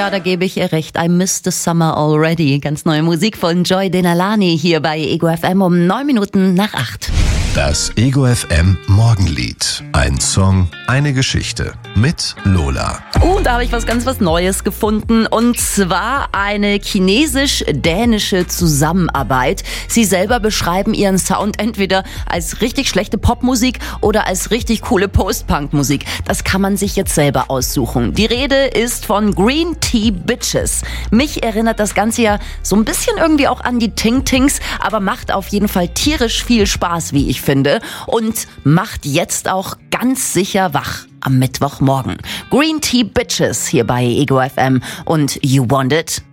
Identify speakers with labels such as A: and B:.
A: Ja, da gebe ich ihr recht. I missed the summer already. Ganz neue Musik von Joy Denalani hier bei Ego FM um 7:09.
B: Das Ego FM Morgenlied. Ein Song, eine Geschichte mit Lola.
A: Und da habe ich was Neues gefunden. Und zwar eine chinesisch-dänische Zusammenarbeit. Sie selber beschreiben ihren Sound entweder als richtig schlechte Popmusik oder als richtig coole Post-Punk-Musik. Das kann man sich jetzt selber aussuchen. Die Rede ist von Green Tea Bitches. Mich erinnert das Ganze ja so ein bisschen irgendwie auch an die Ting Tings, aber macht auf jeden Fall tierisch viel Spaß, wie ich finde. Und macht jetzt auch ganz sicher wach am Mittwochmorgen. Green Tea Bitches hier bei Ego FM und You Want It?